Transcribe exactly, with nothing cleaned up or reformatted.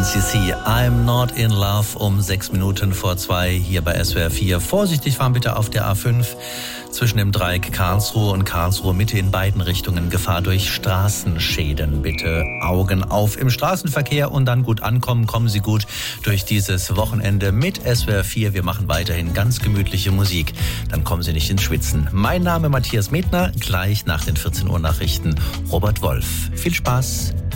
N C C, I'm not in love, um sechs Minuten vor zwei hier bei S W R vier. Vorsichtig fahren bitte auf der A fünf zwischen dem Dreieck Karlsruhe und Karlsruhe Mitte in beiden Richtungen. Gefahr durch Straßenschäden. Bitte Augen auf im Straßenverkehr und dann gut ankommen. Kommen Sie gut durch dieses Wochenende mit S W R vier. Wir machen weiterhin ganz gemütliche Musik. Dann kommen Sie nicht ins Schwitzen. Mein Name Matthias Medner, gleich nach den vierzehn Uhr Nachrichten Robert Wolf. Viel Spaß.